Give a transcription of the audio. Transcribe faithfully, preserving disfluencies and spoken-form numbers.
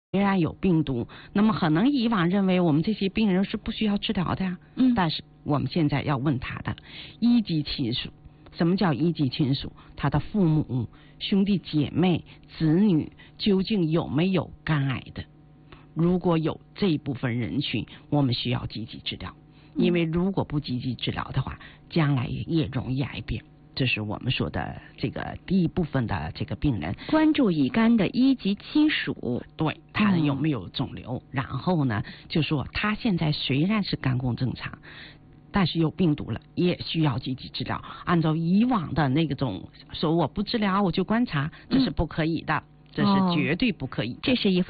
虽然有病毒，那么可能以往认为我们这些病人是不需要治疗的呀。嗯，但是我们现在要问他的一级亲属，什么叫一级亲属？他的父母、兄弟姐妹、子女究竟有没有肝癌的？如果有这一部分人群，我们需要积极治疗，因为如果不积极治疗的话，将来也容易癌变。这是我们说的这个第一部分的这个病人， 关注乙肝的一级亲属， 对他有没有肿瘤，嗯、然后呢，就说他现在虽然是肝功正常，但是有病毒了，也需要积极治疗。按照以往的那种说我不治疗我就观察，这是不可以的，嗯、这是绝对不可以的。 这是一方。